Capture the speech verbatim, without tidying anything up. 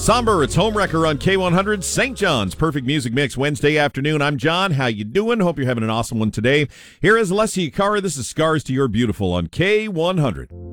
Somber, it's Homewrecker on K one hundred, Saint John's Perfect Music Mix, Wednesday afternoon. I'm John. How you doing? Hope you're having an awesome one today. Here is Alessia Cara. This is Scars to Your Beautiful on K one hundred.